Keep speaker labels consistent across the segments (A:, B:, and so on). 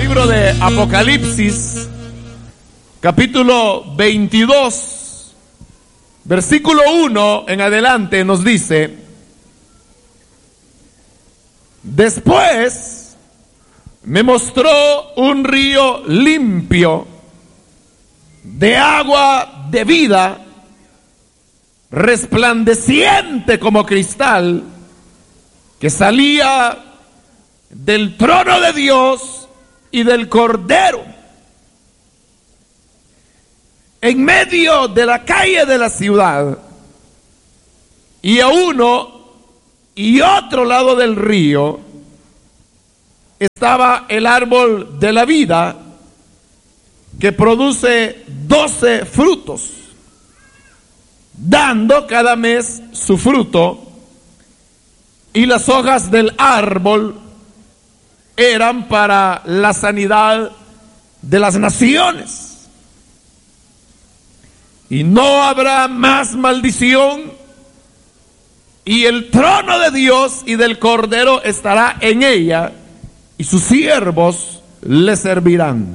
A: libro de Apocalipsis, capítulo 22, versículo 1 en adelante, nos dice: después me mostró un río limpio de agua de vida, resplandeciente como cristal, que salía del trono de Dios y del Cordero. En medio de la calle de la ciudad, y a uno y otro lado del río, estaba el árbol de la vida, que produce 12 frutos, dando cada mes su fruto, y las hojas del árbol eran para la sanidad de las naciones. Y no habrá más maldición, y el trono de Dios y del Cordero estará en ella, y sus siervos le servirán.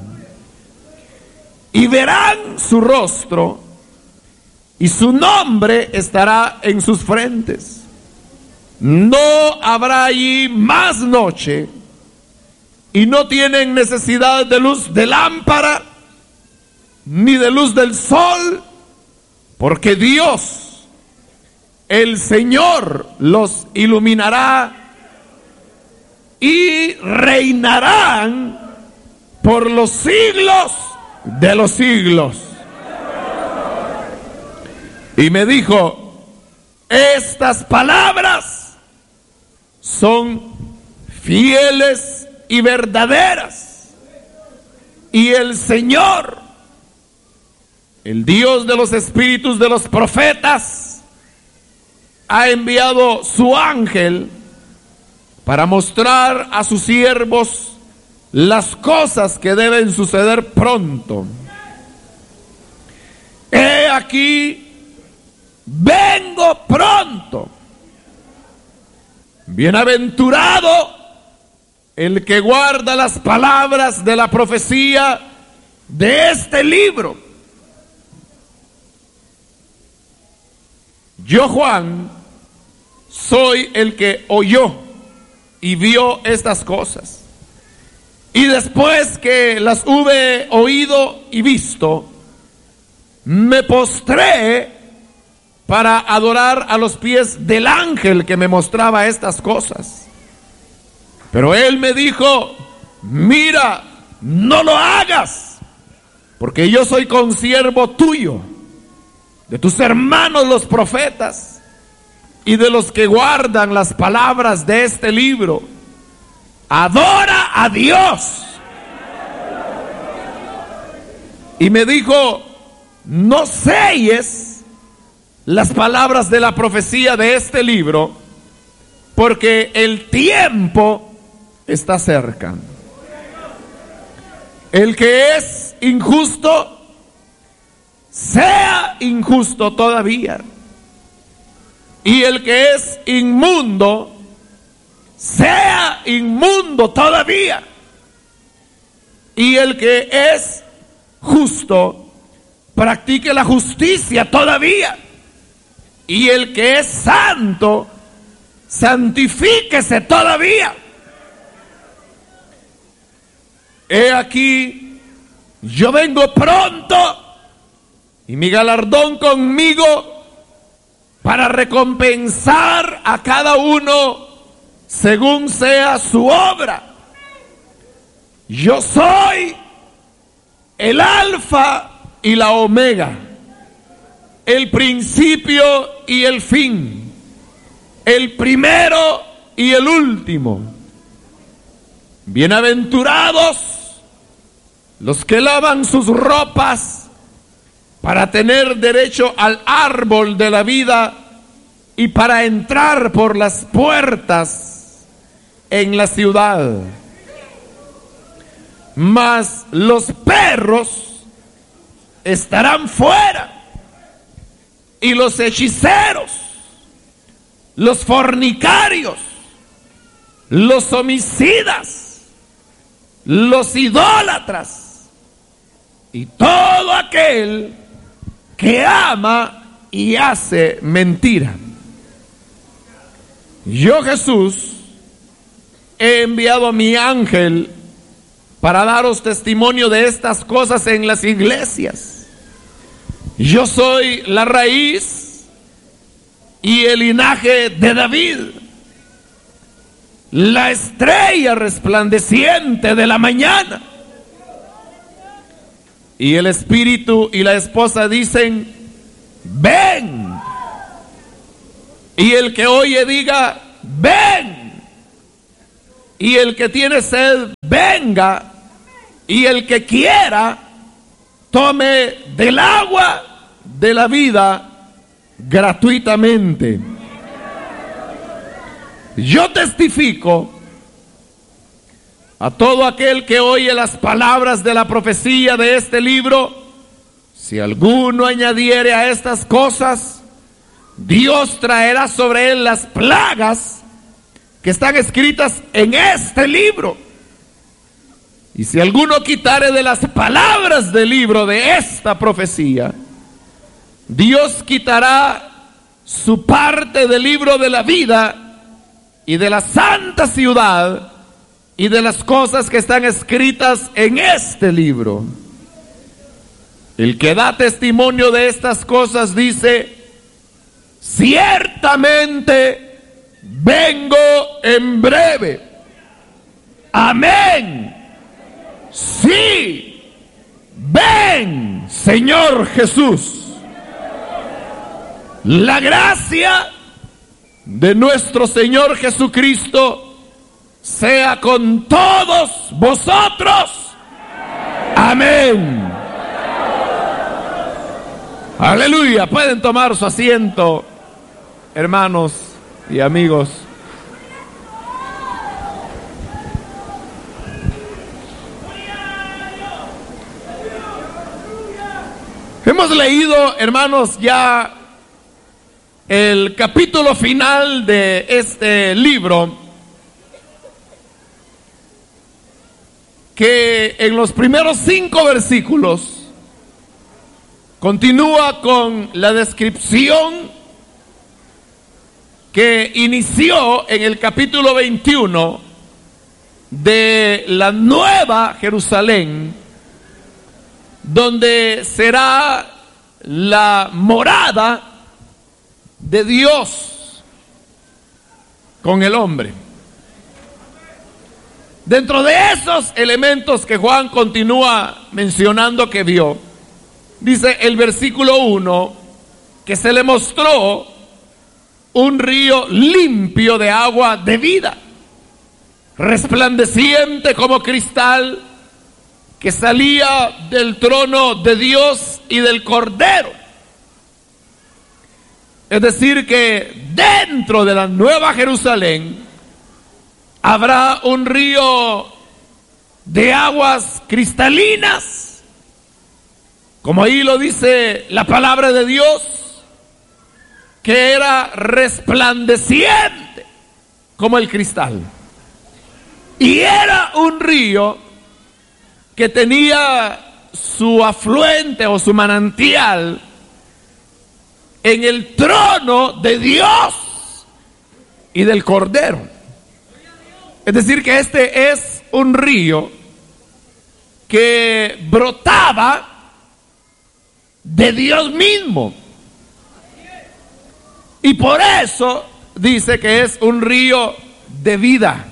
A: Y verán su rostro, y su nombre estará en sus frentes. No habrá allí más noche, y no tienen necesidad de luz de lámpara, ni de luz del sol, porque Dios, el Señor, los iluminará, y reinarán por los siglos de los siglos. Y me dijo: estas palabras son fieles y verdaderas, y el Señor, el Dios de los espíritus de los profetas, ha enviado su ángel para mostrar a sus siervos las cosas que deben suceder pronto. He aquí, vengo pronto. Bienaventurado el que guarda las palabras de la profecía de este libro. Yo, Juan, soy el que oyó y vio estas cosas. Y después que las hube oído y visto, me postré para adorar a los pies del ángel que me mostraba estas cosas. Pero él me dijo: mira, no lo hagas, porque yo soy consiervo tuyo, de tus hermanos los profetas, y de los que guardan las palabras de este libro. Adora a Dios. Y me dijo: no selles las palabras de la profecía de este libro, porque el tiempo está cerca. El que es injusto, sea injusto todavía. Y el que es inmundo, sea inmundo todavía. Y el que es justo, practique la justicia todavía. Y el que es santo, santifíquese todavía. He aquí, yo vengo pronto, y mi galardón conmigo, para recompensar a cada uno según sea su obra. Yo soy el Alfa y la Omega, el principio y el fin, el primero y el último. Bienaventurados los que lavan sus ropas para tener derecho al árbol de la vida y para entrar por las puertas en la ciudad. Mas los perros estarán fuera, y los hechiceros, los fornicarios, los homicidas, los idólatras y todo aquel que ama y hace mentira. Yo, Jesús, he enviado a mi ángel para daros testimonio de estas cosas en las iglesias. Yo soy la raíz y el linaje de David, la estrella resplandeciente de la mañana. Y el espíritu y la esposa dicen: ven. Y el que oye diga: ven. Y el que tiene sed, venga. Y el que quiera, tome del agua de la vida gratuitamente. Yo testifico a todo aquel que oye las palabras de la profecía de este libro: si alguno añadiere a estas cosas, Dios traerá sobre él las plagas que están escritas en este libro. Y si alguno quitare de las palabras del libro de esta profecía, Dios quitará su parte del libro de la vida y de la santa ciudad y de las cosas que están escritas en este libro. El que da testimonio de estas cosas dice: ciertamente vengo en breve. Amén. Sí, ven, Señor Jesús. La gracia de nuestro Señor Jesucristo sea con todos vosotros. Amén. Aleluya. Pueden tomar su asiento, hermanos y amigos. Hemos leído, hermanos, ya el capítulo final de este libro, que en los primeros 5 versículos continúa con la descripción que inició en el capítulo 21 de la nueva Jerusalén, donde será la morada de Dios con el hombre. Dentro de esos elementos que Juan continúa mencionando que vio, dice el versículo 1 que se le mostró un río limpio de agua de vida, resplandeciente como cristal, que salía del trono de Dios y del Cordero. Es decir, que dentro de la nueva Jerusalén habrá un río de aguas cristalinas, como ahí lo dice la palabra de Dios, que era resplandeciente como el cristal. Y era un río que tenía su afluente o su manantial en el trono de Dios y del Cordero. Es decir, que este es un río que brotaba de Dios mismo. Y por eso dice que es un río de vida.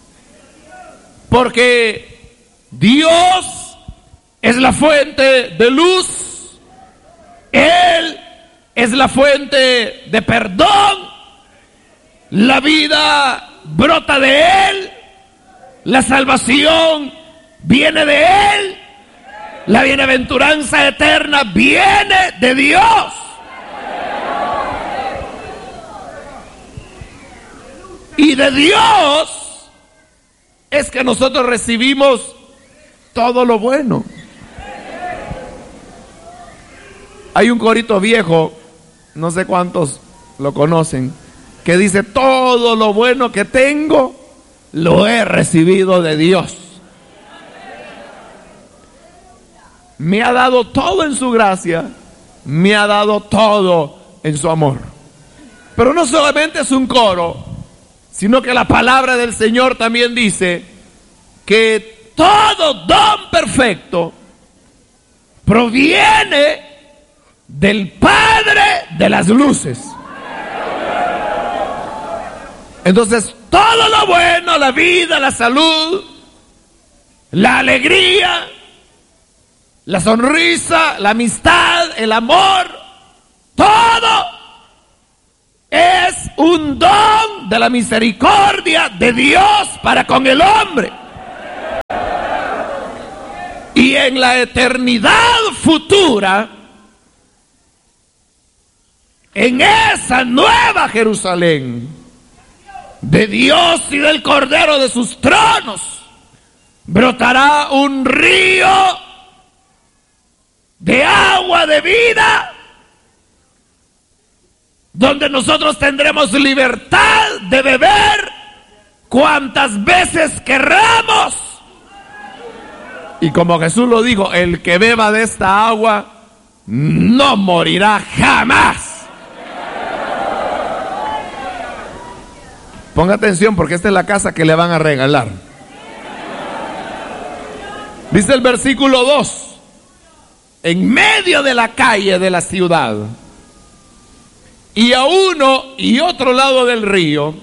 A: Porque Dios es la fuente de luz, Él es la fuente de perdón, la vida brota de Él, la salvación viene de Él, la bienaventuranza eterna viene de Dios. Y de Dios es que nosotros recibimos todo lo bueno. Hay un corito viejo, no sé cuántos lo conocen, que dice: todo lo bueno que tengo lo he recibido de Dios. me ha dado todo en su gracia, me ha dado todo en su amor. Pero no solamente es un coro, sino que la palabra del Señor también dice que todo don perfecto proviene del Padre de las luces. Entonces, todo lo bueno, la vida, la salud, la alegría, la sonrisa, la amistad, el amor, todo es un don de la misericordia de Dios para con el hombre. Y en la eternidad futura, en esa nueva Jerusalén, de Dios y del Cordero de sus tronos, brotará un río de agua de vida, donde nosotros tendremos libertad de beber cuantas veces querramos. Y como Jesús lo dijo, el que beba de esta agua no morirá jamás. Ponga atención, porque esta es la casa que le van a regalar. Dice el versículo 2: en medio de la calle de la ciudad, y a uno y otro lado del río,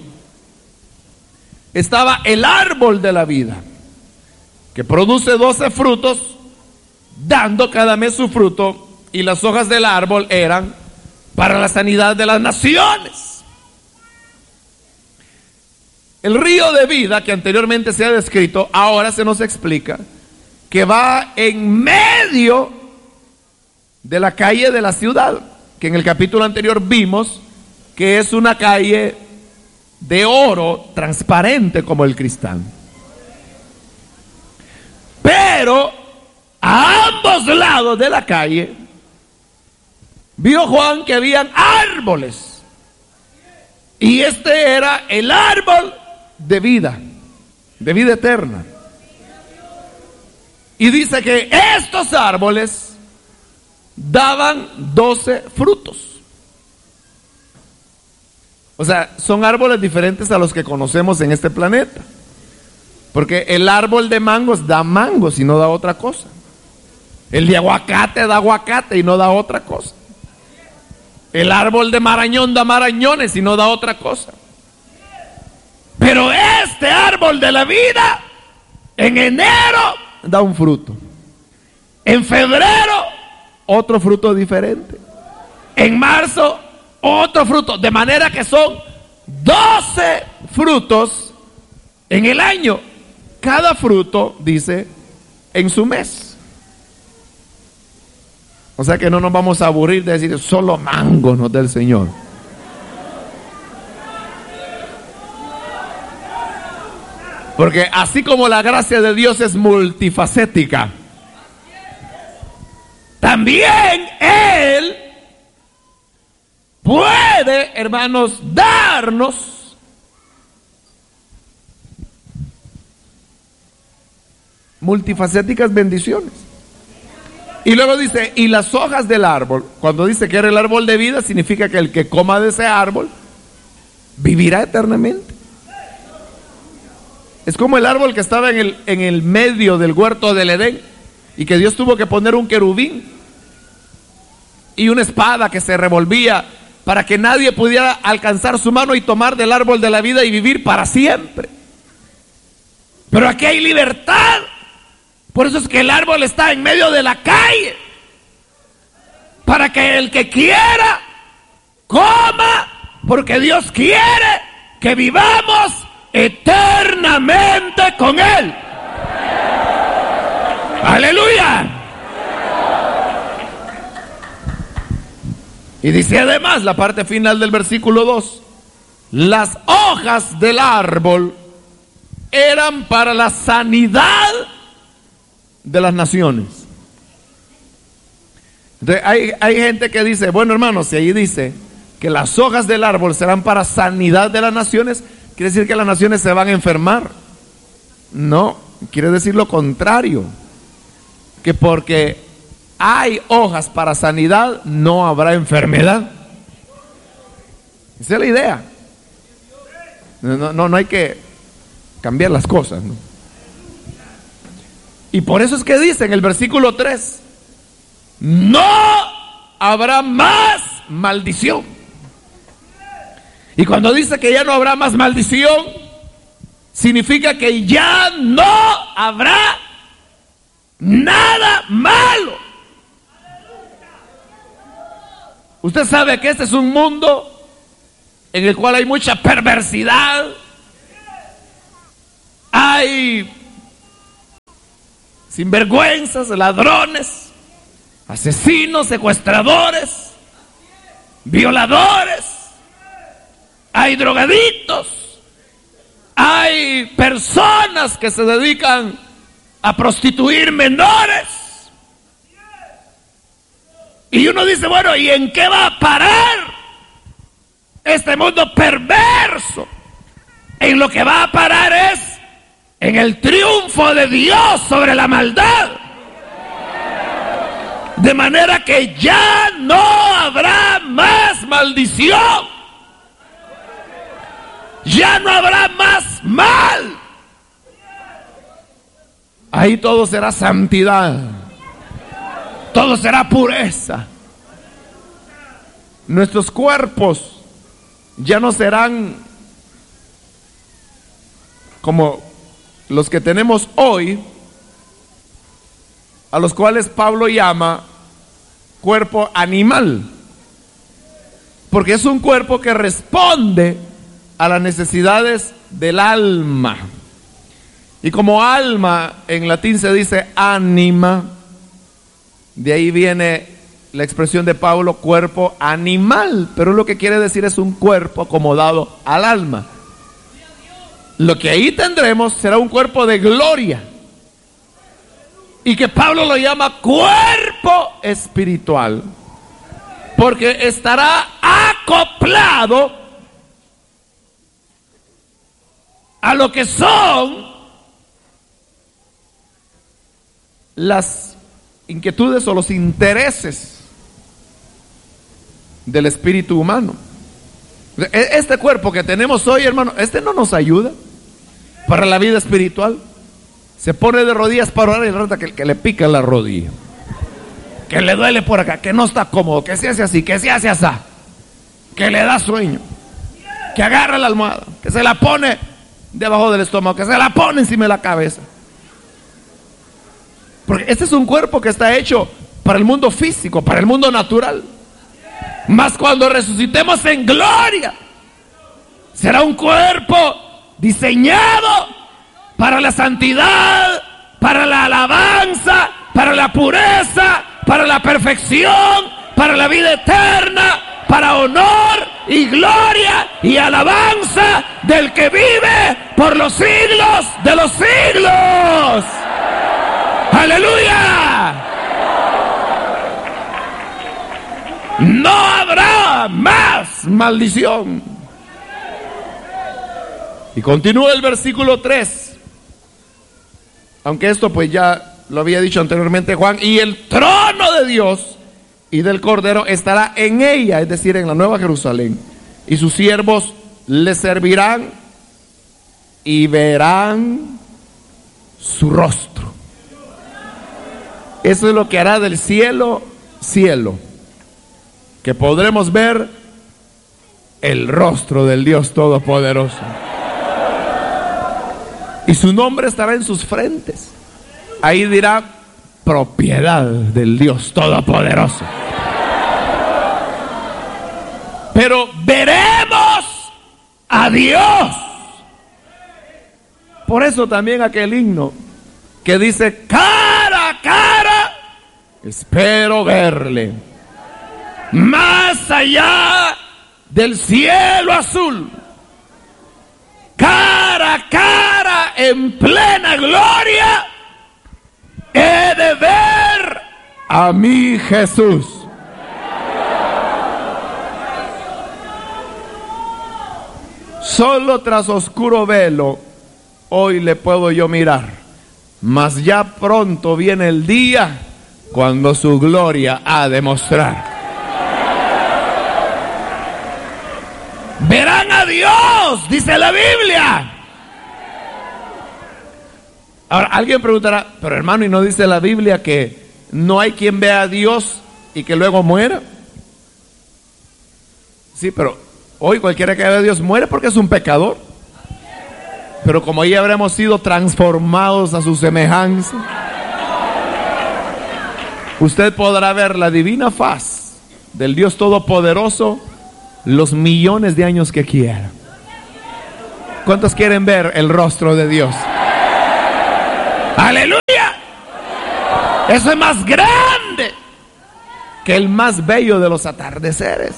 A: estaba el árbol de la vida, que produce 12 frutos, dando cada mes su fruto, y las hojas del árbol eran para la sanidad de las naciones. El río de vida que anteriormente se ha descrito, ahora se nos explica que va en medio de la calle de la ciudad, que en el capítulo anterior vimos que es una calle de oro transparente como el cristal. Pero a ambos lados de la calle vio Juan que habían árboles, y este era el árbol de vida eterna. Y dice que estos árboles daban 12 frutos. O sea, son árboles diferentes a los que conocemos en este planeta, porque el árbol de mangos da mangos y no da otra cosa. El de aguacate da aguacate y no da otra cosa. El árbol de marañón da marañones y no da otra cosa. Pero este árbol de la vida, en enero da un fruto, en febrero otro fruto diferente, en marzo otro fruto, de manera que son 12 frutos en el año. Cada fruto, dice, en su mes. O sea que no nos vamos a aburrir de decir solo mango nos da el Señor. Porque así como la gracia de Dios es multifacética, también Él puede, hermanos, darnos multifacéticas bendiciones. Y luego dice, y las hojas del árbol, cuando dice que era el árbol de vida, significa que el que coma de ese árbol vivirá eternamente. Es como el árbol que estaba en el medio del huerto del Edén, y que Dios tuvo que poner un querubín y una espada que se revolvía para que nadie pudiera alcanzar su mano y tomar del árbol de la vida y vivir para siempre. Pero aquí hay libertad. Por eso es que el árbol está en medio de la calle, para que el que quiera coma, porque Dios quiere que vivamos eternamente con Él. Aleluya. Y dice además la parte final del versículo 2: las hojas del árbol eran para la sanidad de las naciones. Entonces hay gente que dice, bueno hermanos, si ahí dice que las hojas del árbol serán para sanidad de las naciones, ¿quiere decir que las naciones se van a enfermar? No, quiere decir lo contrario, que porque hay hojas para sanidad, no habrá enfermedad. Esa es la idea. No hay que cambiar las cosas, ¿no? Y por eso es que dice en el versículo 3, no habrá más maldición. Y cuando dice que ya no habrá más maldición, significa que ya no habrá nada malo. Usted sabe que este es un mundo en el cual hay mucha perversidad, hay sinvergüenzas, ladrones, asesinos, secuestradores, violadores, hay drogadictos, hay personas que se dedican a prostituir menores. Y uno dice, bueno, ¿y en qué va a parar este mundo perverso? En lo que va a parar es en el triunfo de Dios sobre la maldad. De manera que ya no habrá más maldición. Ya no habrá más mal. Ahí todo será santidad. Todo será pureza. Nuestros cuerpos ya no serán como los que tenemos hoy, a los cuales Pablo llama cuerpo animal, porque es un cuerpo que responde a las necesidades del alma. Y como alma en latín se dice ánima, de ahí viene la expresión de Pablo, cuerpo animal, pero lo que quiere decir es un cuerpo acomodado al alma. Lo que ahí tendremos será un cuerpo de gloria, y que Pablo lo llama cuerpo espiritual, porque estará acoplado a lo que son las inquietudes o los intereses del espíritu humano. Este cuerpo que tenemos hoy, hermano, este no nos ayuda para la vida espiritual. Se pone de rodillas para orar y rata que le pica la rodilla, que le duele por acá, que no está cómodo, que se hace así, que se hace así, que le da sueño, que agarra la almohada, que se la pone debajo del estómago, que se la pone encima de la cabeza. Porque este es un cuerpo que está hecho para el mundo físico, para el mundo natural. Mas cuando resucitemos en gloria, será un cuerpo diseñado para la santidad, para la alabanza, para la pureza, para la perfección, para la vida eterna, para honor y gloria y alabanza del que vive por los siglos de los siglos. ¡Aleluya! No habrá más maldición. Y continúa el versículo 3. Aunque esto pues ya lo había dicho anteriormente Juan. Y el trono de Dios y del Cordero estará en ella, es decir, en la Nueva Jerusalén. Y sus siervos le servirán y verán su rostro. Eso es lo que hará del cielo, cielo. Que podremos ver el rostro del Dios Todopoderoso. Y su nombre estará en sus frentes. Ahí dirá propiedad del Dios Todopoderoso. Pero veremos a Dios. Por eso también aquel himno que dice cara a cara espero verle, más allá del cielo azul, cara a cara en plena gloria, he de ver a mi Jesús. Solo tras oscuro velo hoy le puedo yo mirar, mas ya pronto viene el día cuando su gloria ha de mostrar. Verán a Dios, dice la Biblia. Ahora, alguien preguntará, pero hermano, ¿y no dice la Biblia que no hay quien vea a Dios y que luego muera? Sí, pero hoy cualquiera que vea a Dios muere porque es un pecador. Pero como ya habremos sido transformados a su semejanza, usted podrá ver la divina faz del Dios Todopoderoso los millones de años que quiera. ¿Cuántos quieren ver el rostro de Dios? ¡Aleluya! Eso es más grande que el más bello de los atardeceres,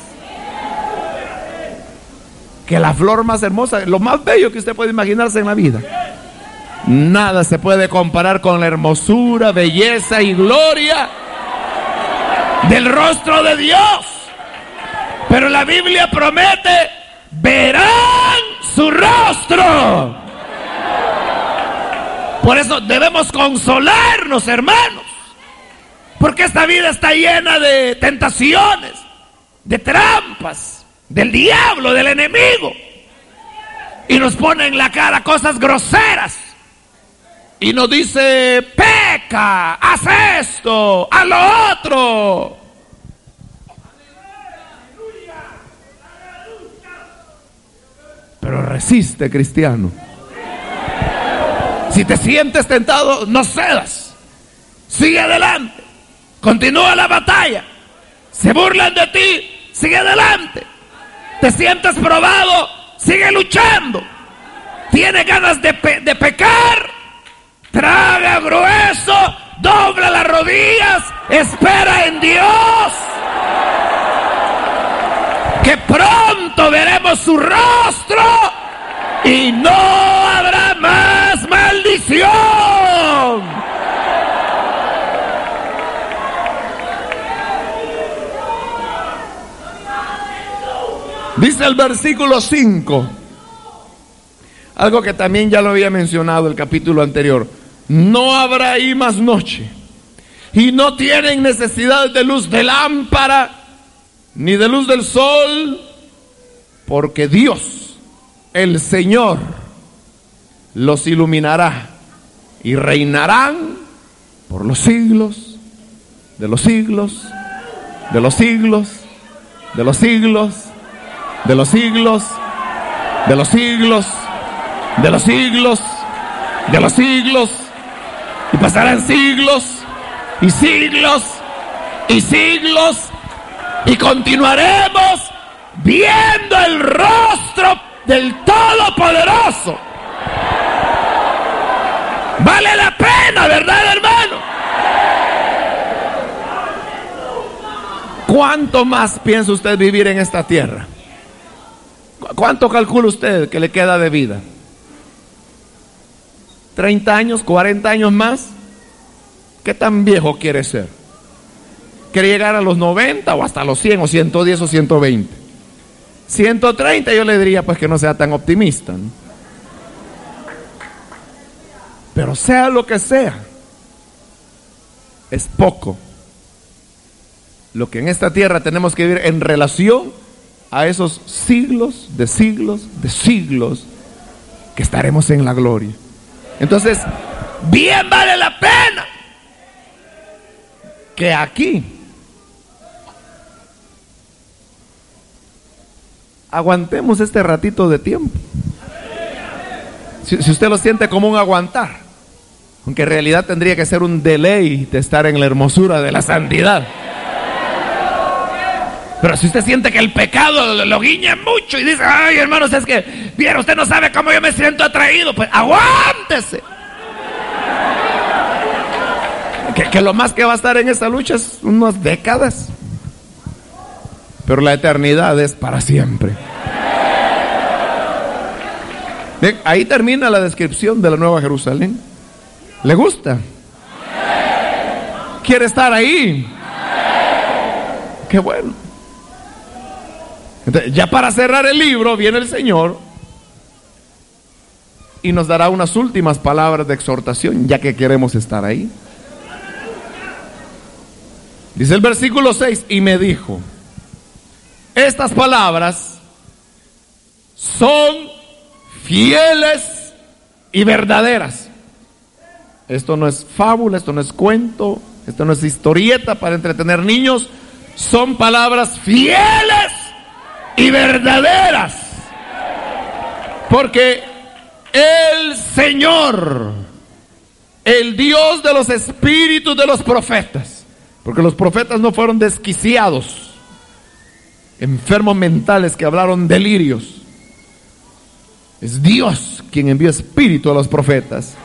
A: que la flor más hermosa, lo más bello que usted puede imaginarse en la vida. Nada se puede comparar con la hermosura, belleza y gloria del rostro de Dios. Pero la Biblia promete: verán su rostro. Por eso debemos consolarnos, hermanos, porque esta vida está llena de tentaciones, de trampas, del diablo, del enemigo, y nos pone en la cara cosas groseras y nos dice: peca, haz esto, haz lo otro. Pero resiste, cristiano. Si te sientes tentado, no cedas. Sigue adelante. Continúa la batalla. Se burlan de ti, sigue adelante. Te sientes probado, sigue luchando. Tienes ganas de pecar, traga grueso, dobla las rodillas, espera en Dios, que pronto veremos su rostro y no habrá más maldición. Dice el versículo 5, algo que también ya lo había mencionado el capítulo anterior: no habrá ahí más noche, y no tienen necesidad de luz de lámpara ni de luz del sol, porque Dios, el Señor, los iluminará y reinarán por los siglos de los siglos, de los siglos, de los siglos, de los siglos, de los siglos, de los siglos, de los siglos, y pasarán siglos y siglos y siglos, y continuaremos viendo el rostro del Todopoderoso. Vale la pena, ¿verdad, hermano? ¿Cuánto más piensa usted vivir en esta tierra? ¿Cuánto calcula usted que le queda de vida? ¿30 años? ¿40 años más? ¿Qué tan viejo quiere ser? ¿Quiere llegar a los 90 o hasta los 100 o 110 o 120? 130 yo le diría pues que no sea tan optimista, ¿no? Pero sea lo que sea, es poco lo que en esta tierra tenemos que vivir en relación a esos siglos de siglos de siglos que estaremos en la gloria. Entonces, bien vale la pena que aquí aguantemos este ratito de tiempo. Si usted lo siente como un aguantar, aunque en realidad tendría que ser un delay de estar en la hermosura de la santidad. Pero si usted siente que el pecado lo guiña mucho y dice: ay, hermanos, es que, bien, usted no sabe cómo yo me siento atraído, pues aguántese. Que lo más que va a estar en esta lucha es unas décadas, pero la eternidad es para siempre. Bien, ahí termina la descripción de la Nueva Jerusalén. ¿Le gusta? ¿Quiere estar ahí? Qué bueno. Entonces, ya para cerrar el libro viene el Señor y nos dará unas últimas palabras de exhortación, ya que queremos estar ahí. Dice el versículo 6, y me dijo, estas palabras son fieles y verdaderas. Esto no es fábula, esto no es cuento, esto no es historieta para entretener niños. Son palabras fieles y verdaderas. Porque el Señor, el Dios de los espíritus de los profetas, porque los profetas no fueron desquiciados, enfermos mentales que hablaron delirios. Es Dios quien envió espíritu a los profetas.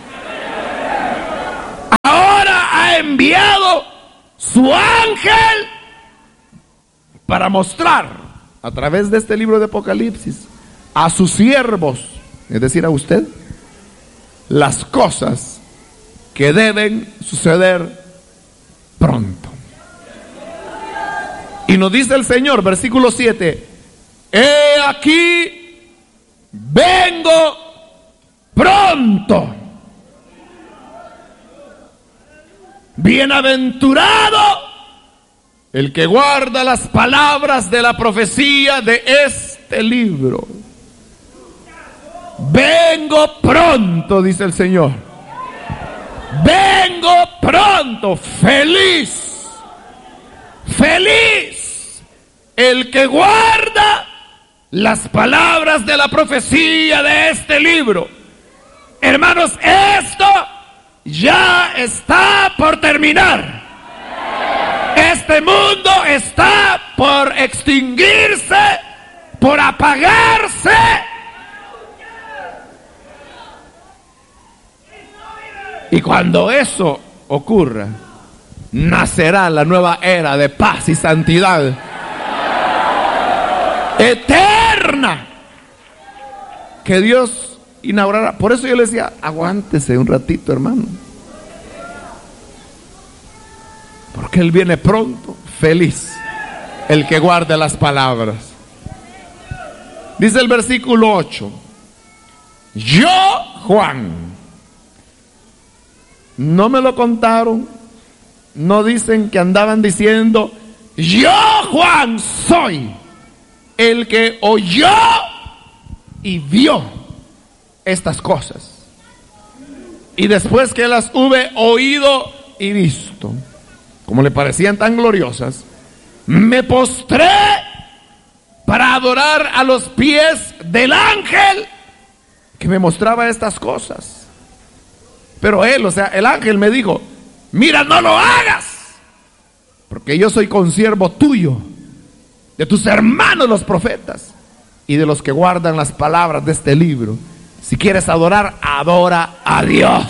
A: Ahora ha enviado su ángel para mostrar a través de este libro de Apocalipsis a sus siervos, es decir, a usted, las cosas que deben suceder pronto. Y nos dice el Señor, versículo 7, he aquí, vengo pronto. Bienaventurado el que guarda las palabras de la profecía de este libro. Vengo pronto, dice el Señor. Vengo pronto, feliz. Feliz el que guarda las palabras de la profecía de este libro. Hermanos, esto ya está por terminar. Este mundo está por extinguirse, por apagarse. Y cuando eso ocurra, nacerá la nueva era de paz y santidad eterna que Dios inaugurará. Por eso yo le decía, aguántese un ratito, hermano, porque Él viene pronto. Feliz el que guarde las palabras. Dice el versículo 8, yo, Juan, no me lo contaron, no dicen que andaban diciendo, yo, Juan, soy el que oyó y vio estas cosas. Y después que las hube oído y visto, como le parecían tan gloriosas, me postré para adorar a los pies del ángel que me mostraba estas cosas. Pero él, o sea, el ángel me dijo, mira, no lo hagas, porque yo soy consiervo tuyo, de tus hermanos los profetas y de los que guardan las palabras de este libro. Si quieres adorar, adora a Dios.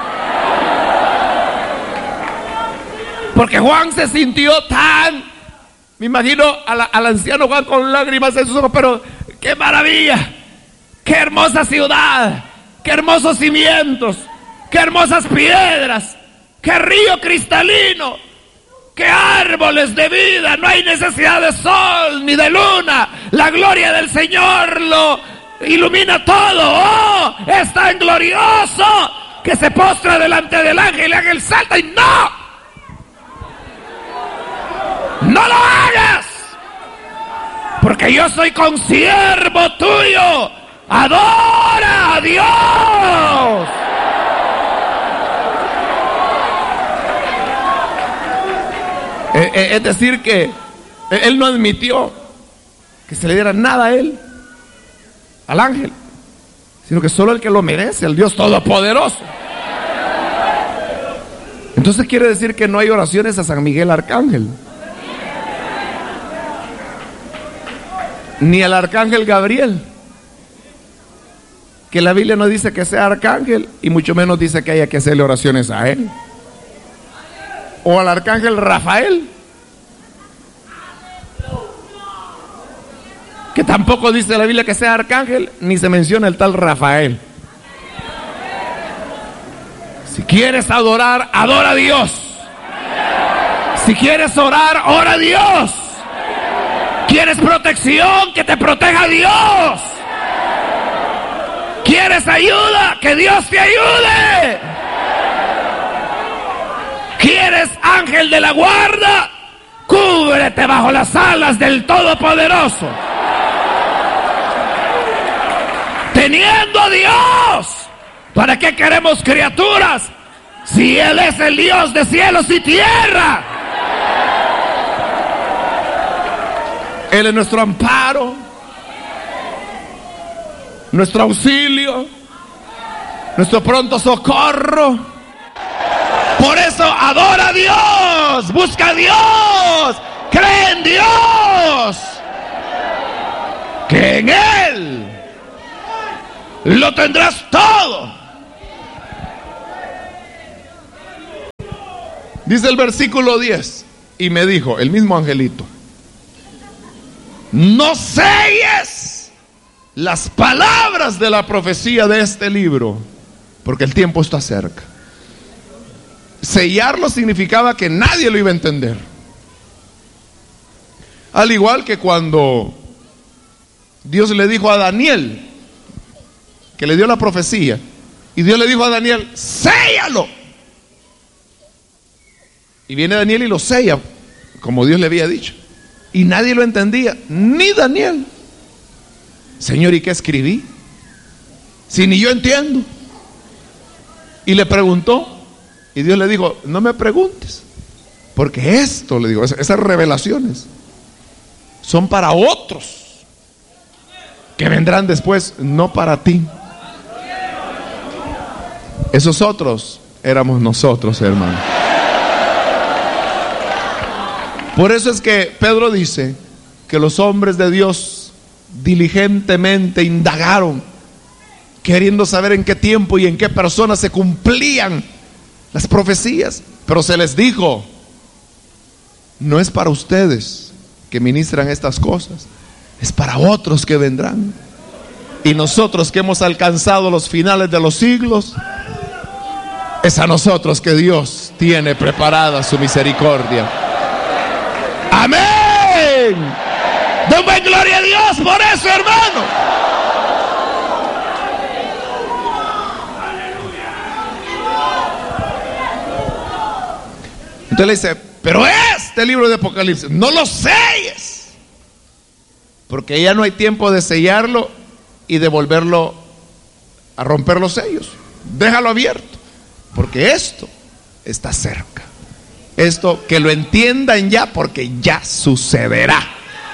A: Porque Juan se sintió tan, me imagino al anciano Juan con lágrimas en sus ojos, pero qué maravilla, qué hermosa ciudad, qué hermosos cimientos, qué hermosas piedras, qué río cristalino, qué árboles de vida, no hay necesidad de sol ni de luna, la gloria del Señor lo ilumina todo. Oh, es tan glorioso que se postra delante del ángel, el ángel salta y no lo hagas, porque yo soy consiervo tuyo, adora a Dios. Es decir que él no admitió que se le diera nada a él, al ángel, sino que solo el que lo merece, el Dios Todopoderoso. Entonces quiere decir que no hay oraciones a San Miguel Arcángel, ni al Arcángel Gabriel, que la Biblia no dice que sea arcángel, y mucho menos dice que haya que hacerle oraciones a él. O al Arcángel Rafael, que tampoco dice la Biblia que sea arcángel, ni se menciona el tal Rafael. Si quieres adorar, adora a Dios. Si quieres orar, ora a Dios. ¿Quieres protección? Que te proteja Dios. ¿Quieres ayuda? Que Dios te ayude. ¿Quieres ángel de la guarda? Cúbrete bajo las alas del Todopoderoso. Teniendo a Dios, ¿para qué queremos criaturas si Él es el Dios de cielos y tierra? Él es nuestro amparo, nuestro auxilio, nuestro pronto socorro. Por eso adora a Dios, busca a Dios, cree en Dios, que en Él lo tendrás todo. Dice el versículo 10, y me dijo el mismo angelito: no selles las palabras de la profecía de este libro, porque el tiempo está cerca. Sellarlo significaba que nadie lo iba a entender. Al igual que cuando Dios le dijo a Daniel, que le dio la profecía, y Dios le dijo a Daniel: séllalo. Y viene Daniel y lo sella, como Dios le había dicho. Y nadie lo entendía, ni Daniel. Señor, ¿y qué escribí? Si ni yo entiendo. Y le preguntó, y Dios le dijo: no me preguntes, porque esto, le digo, esas revelaciones son para otros que vendrán después, no para ti. Esos otros éramos nosotros, hermano. Por eso es que Pedro dice que los hombres de Dios diligentemente indagaron, queriendo saber en qué tiempo y en qué persona se cumplían las profecías. Pero se les dijo: no es para ustedes que ministran estas cosas, es para otros que vendrán. Y nosotros que hemos alcanzado los finales de los siglos, es a nosotros que Dios tiene preparada su misericordia. Amén. Denme gloria a Dios por eso, hermano. Entonces le dice: pero este libro de Apocalipsis no lo selles, porque ya no hay tiempo de sellarlo y de volverlo a romper los sellos. Déjalo abierto, porque esto está cerca. Esto, que lo entiendan ya, porque ya sucederá.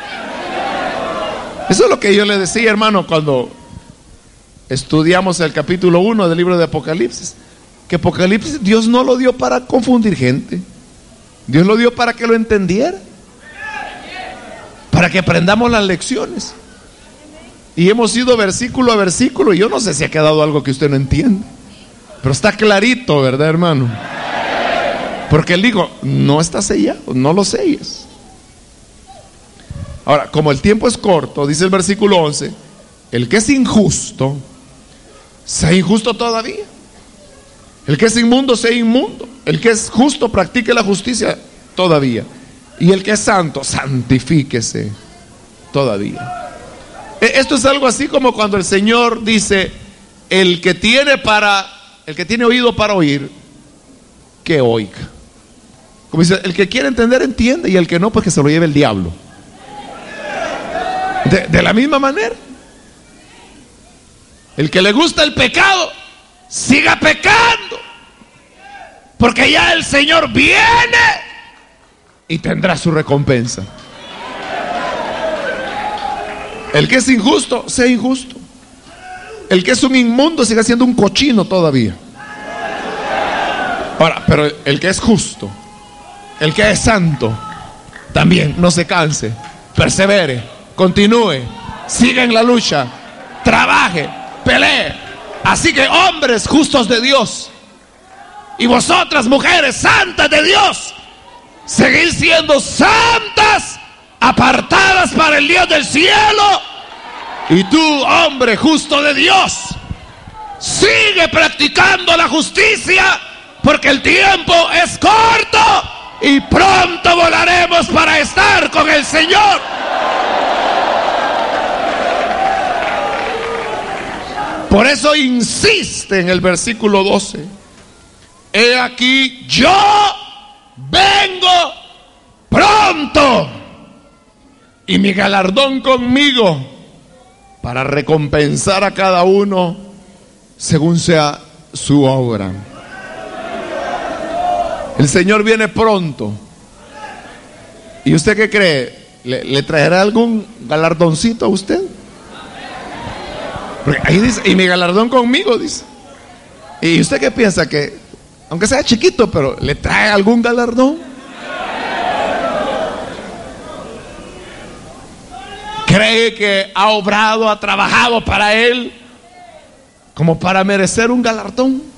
A: Eso es lo que yo le decía, hermano, cuando estudiamos el capítulo 1 del libro de Apocalipsis. Que Apocalipsis Dios no lo dio para confundir gente. Dios lo dio para que lo entendiera, para que aprendamos las lecciones. Y hemos ido versículo a versículo, y yo no sé si ha quedado algo que usted no entiende, pero está clarito, ¿verdad, hermano? Porque Él dijo: no está sellado, no lo selles. Ahora, como el tiempo es corto, dice el versículo 11: el que es injusto, sea injusto todavía. El que es inmundo, sea inmundo. El que es justo, practique la justicia todavía. Y el que es santo, santifíquese todavía. Esto es algo así como cuando el Señor dice: el que tiene oído para oír, que oiga. Como dice, el que quiere entender, entiende, y el que no, pues que se lo lleve el diablo. De la misma manera, el que le gusta el pecado, siga pecando, porque ya el Señor viene y tendrá su recompensa. El que es injusto, sea injusto. El que es un inmundo, siga siendo un cochino todavía. Ahora, pero el que es justo, el que es santo, también no se canse, persevere, continúe, siga en la lucha, trabaje, pelee. Así que, hombres justos de Dios, y vosotras, mujeres santas de Dios, seguid siendo santas, apartadas para el Dios del cielo. Y tú, hombre justo de Dios, sigue practicando la justicia, porque el tiempo es corto y pronto volaremos para estar con el Señor. Por eso insiste en el versículo 12: he aquí, yo vengo pronto, y mi galardón conmigo, para recompensar a cada uno según sea su obra. El Señor viene pronto. ¿Y usted qué cree? ¿Le traerá algún galardoncito a usted? Porque ahí dice, y mi galardón conmigo, dice. ¿Y usted qué piensa? Que aunque sea chiquito, pero ¿le trae algún galardón? ¿Cree que ha obrado, ha trabajado para Él como para merecer un galardón?